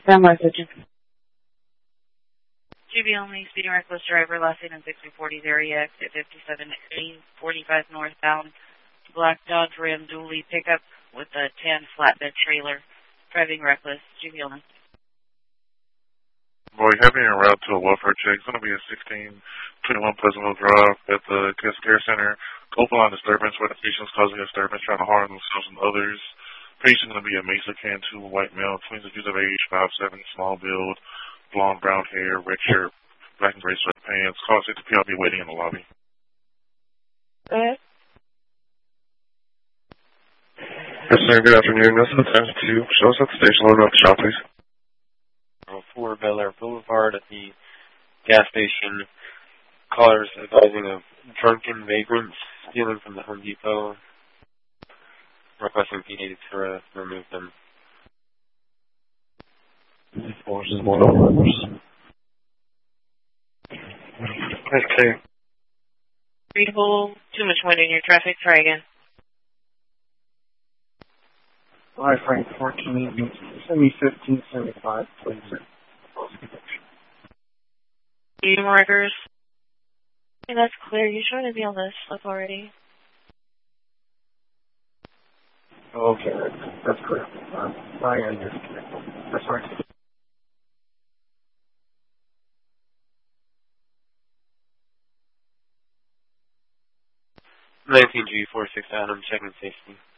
Sound message. GB only, speeding reckless driver, last seen in 6040 area, exit 5745 northbound, black Dodge Ram dually pickup with a tan flatbed trailer, driving reckless, GB only. Boy, heavy en route to a welfare check. It's going to be a 1621 Pleasantville Drive at the Guest Care Center. Open line disturbance where the patient's causing a disturbance, trying to harm themselves and others. Patient going to be a Mesa Cantu, white male, 20 years of age, 5'7", small build, blonde brown hair, red shirt, black and gray sweatpants. Call 60 I'll be waiting in the lobby. Go ahead. Yes, sir. Good afternoon. This is the 2. Show us at the station. Load up the shop, please. 4 Bel Air Boulevard at the gas station. Callers advising of drunken vagrants stealing from the Home Depot. Requesting PA to remove them. Forces more numbers. Okay. Readable, too much wind in your traffic, try again. Hi, Frank, 14, send me 1575, please. Speeding markers. Okay, that's clear. You should already be on this slip already. Okay, that's clear. I understand. That's right. 19G46 Adam, checking safety.